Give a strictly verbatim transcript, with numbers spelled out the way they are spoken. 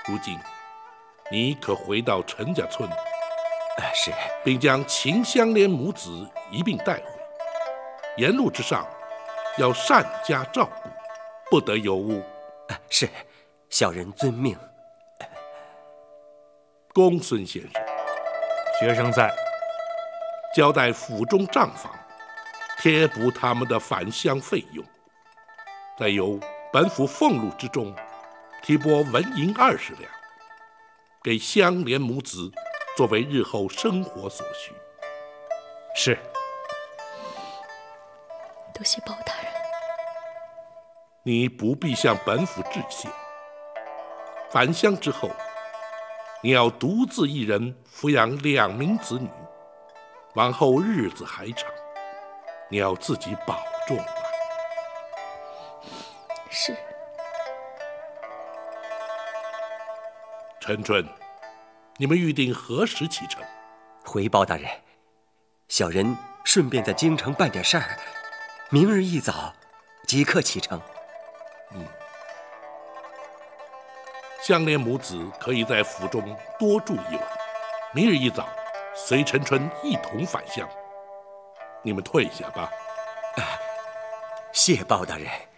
如今，你可回到陈家村， 啊，是， 并将秦香莲母子一并带回。沿路之上，要善加照顾，不得有误。 啊，是，小人遵命。 公孙先生， 学生在。 交代府中账房贴补他们的返乡费用，再由本府俸禄之中提拨纹银二十两，给香莲母子作为日后生活所需。 是。 多谢包大人。 你不必向本府致谢。返乡之后，你要独自一人抚养两名子女，往后日子还长，你要自己保重啊。 是。 陈春，你们预定何时启程？ 回包大人，小人顺便在京城办点事儿，明日一早即刻启程。 嗯，香莲母子可以在府中多住一晚，明日一早随陈春一同返乡。你们退下吧。 啊，谢包大人。